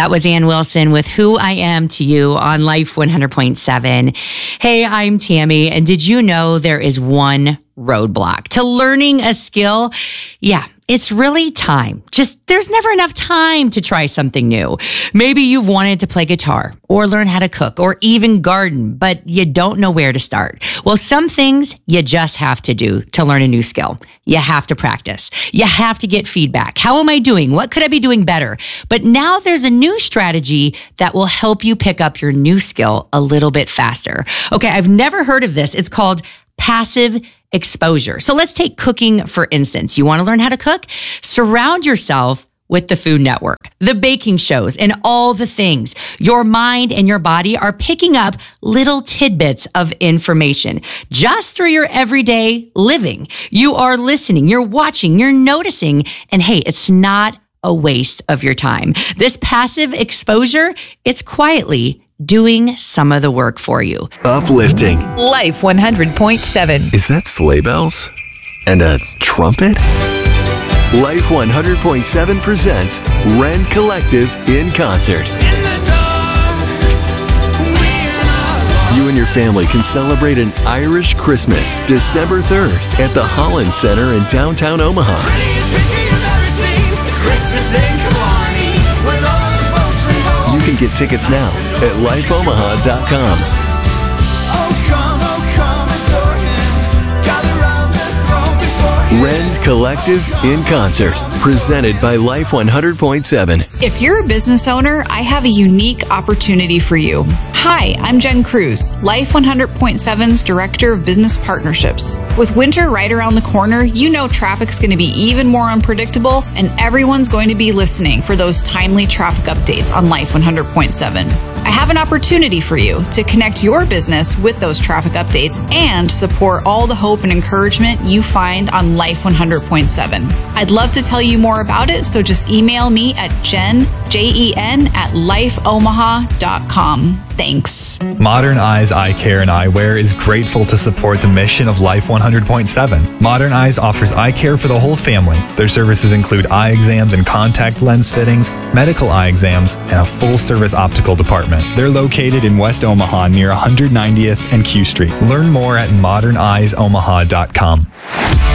That was Ann Wilson with Who I Am to You on Life 100.7. Hey, I'm Tammy, and did you know there is one roadblock to learning a skill? Yeah, it's really time. There's never enough time to try something new. Maybe you've wanted to play guitar or learn how to cook or even garden, but you don't know where to start. Well, some things you just have to do to learn a new skill. You have to practice. You have to get feedback. How am I doing? What could I be doing better? But now there's a new strategy that will help you pick up your new skill a little bit faster. Okay, I've never heard of this. It's called passive exposure. So let's take cooking, for instance. You want to learn how to cook? Surround yourself with the Food Network, the baking shows, and all the things. Your mind and your body are picking up little tidbits of information just through your everyday living. You are listening, you're watching, you're noticing, and hey, it's not a waste of your time. This passive exposure, it's quietly doing some of the work for you. Uplifting. Life 100.7. Is that sleigh bells? And a trumpet? Life 100.7 presents Rend Collective in concert. You and your family can celebrate an Irish Christmas December 3rd at the Holland Center in downtown Omaha. You can get tickets now at lifeomaha.com. Rend Collective in concert, presented by Life 100.7. If you're a business owner, I have a unique opportunity for you. Hi, I'm Jen Cruz, Life 100.7's Director of Business Partnerships. With winter right around the corner, you know traffic's going to be even more unpredictable, and everyone's going to be listening for those timely traffic updates on Life 100.7. I have an opportunity for you to connect your business with those traffic updates and support all the hope and encouragement you find on Life 100.7. I'd love to tell you more about it, so just email me at Jen at lifeomaha.com. Thanks. Modern Eyes Eye Care and Eyewear is grateful to support the mission of Life 100.7. Modern Eyes offers eye care for the whole family. Their services include eye exams and contact lens fittings, medical eye exams, and a full-service optical department. They're located in West Omaha near 190th and Q Street. Learn more at moderneyesomaha.com.